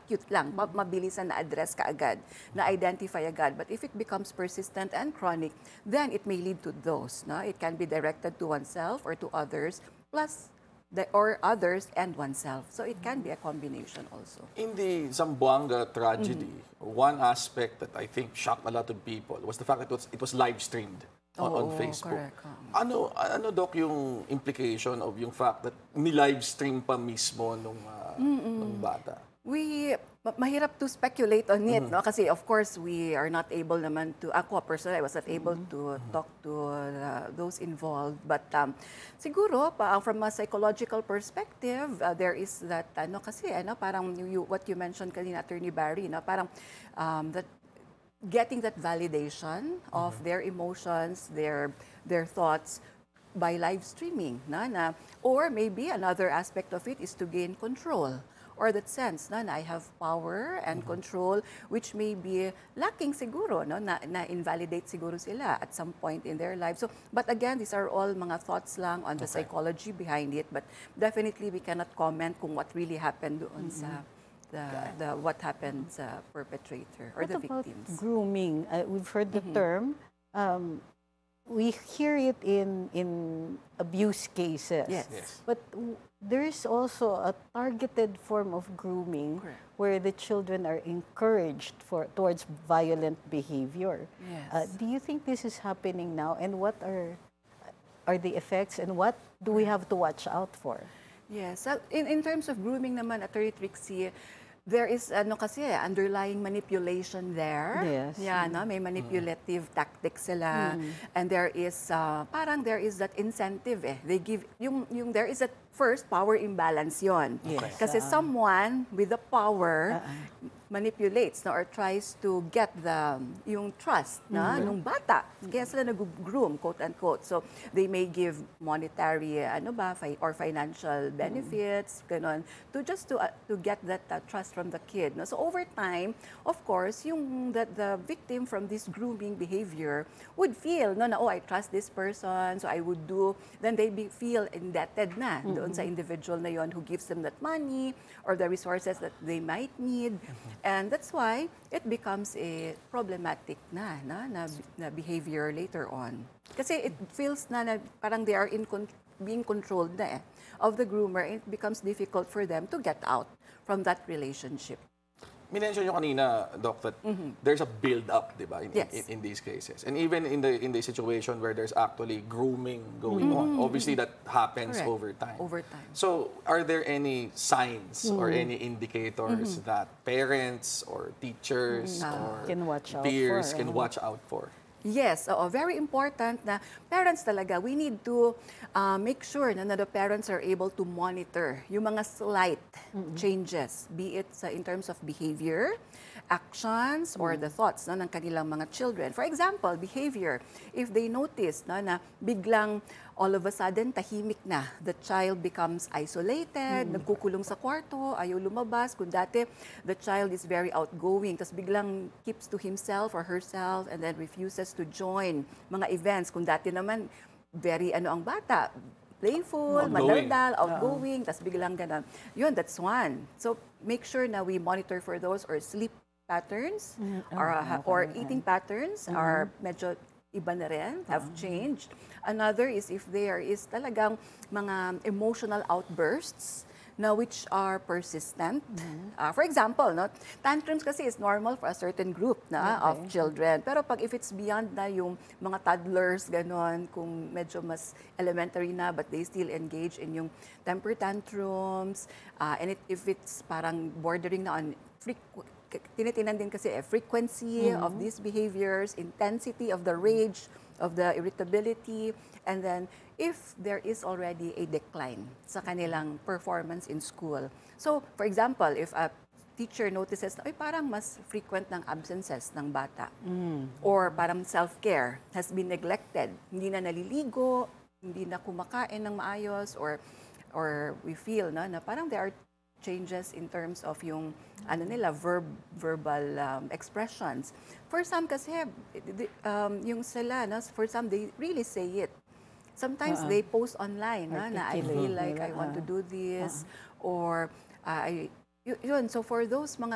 acute lang, mabilisan na address ka agad, na identify agad. But if it becomes persistent and chronic, then it may lead to those. No? It can be directed to oneself or to others, plus or others and oneself. So it can be a combination also. In the Zamboanga tragedy, one aspect that I think shocked a lot of people was the fact that it was live streamed on Facebook. Correct. Ano Doc yung implication of yung fact that ni-live stream pa mismo nung bata? Mahirap to speculate on it, no? Kasi of course, we are not able naman to, ako personally, I was not able to talk to those involved. But siguro, from a psychological perspective, there is that, parang what you mentioned kanina, Attorney Barry, no? Parang that getting that validation of their emotions, their thoughts by live streaming, or maybe another aspect of it is to gain control, or that sense na I have power and control, which may be lacking siguro, no, na invalidate siguro sila at some point in their lives. So, but again, these are all mga thoughts lang on the psychology behind it, but definitely we cannot comment kung what really happened doon sa what happened sa perpetrator or what the about victims. Grooming? We've heard the term. We hear it in abuse cases. Yes. But there is also a targeted form of grooming where the children are encouraged towards violent behavior. Yes. Do you think this is happening now? And what are the effects? And what do we have to watch out for? Yes. So in terms of grooming naman, Attorney Trixie, there is underlying manipulation there. Yes. Yeah, no, may manipulative tactics sila. And there is parang there is that incentive eh. They give there is that first power imbalance yon. Yes. Kasi someone with the power manipulates or tries to get yung trust nung bata. Kaya sila nag-groom, quote unquote. So they may give monetary or financial benefits, ganon, to get that trust from the kid. No? So over time, of course, the victim from this grooming behavior would feel I trust this person, so I would do. Then they feel indebted na doon sa individual na yon who gives them that money or the resources that they might need. And that's why it becomes a problematic na behavior later on. Kasi it feels na parang they are being controlled na of the groomer, and it becomes difficult for them to get out from that relationship. Minention nyo kanina, Doc, that there's a build-up, di ba, in these cases. And even in the situation where there's actually grooming going on, obviously that happens over time. Over time. So, are there any signs or any indicators that parents or teachers or peers can watch out for? Yes, very important na parents talaga, we need to make sure na the parents are able to monitor yung mga slight changes, be it in terms of behavior, actions, or the thoughts ng kanilang mga children. For example, behavior. If they notice na biglang all of a sudden tahimik na, the child becomes isolated, nagkukulong sa kwarto, ayaw lumabas. Kung dati, the child is very outgoing, tapos biglang keeps to himself or herself and then refuses to join mga events. Kung dati naman, very ang bata, playful, madaldal, outgoing, tapos biglang ganun. Yun, that's one. So make sure na we monitor for those, or sleep patterns or eating patterns are medyo iba na rin, have changed. Another is if there is talagang mga emotional outbursts na which are persistent. For example, tantrums kasi is normal for a certain group of children. Pero if it's beyond na yung mga toddlers, ganon, kung medyo mas elementary na but they still engage in yung temper tantrums, and if it's parang bordering na on tinitinan din kasi frequency of these behaviors, intensity of the rage, of the irritability, and then if there is already a decline sa kanilang performance in school. So, for example, if a teacher notices na parang mas frequent ng absences ng bata, or parang self-care has been neglected, hindi na naliligo, hindi na kumakain ng maayos, or we feel na parang there are changes in terms of yung verbal expressions. For some kasi yung sila for some they really say it. Sometimes they post online na I feel like I want to do this, or yun. So for those mga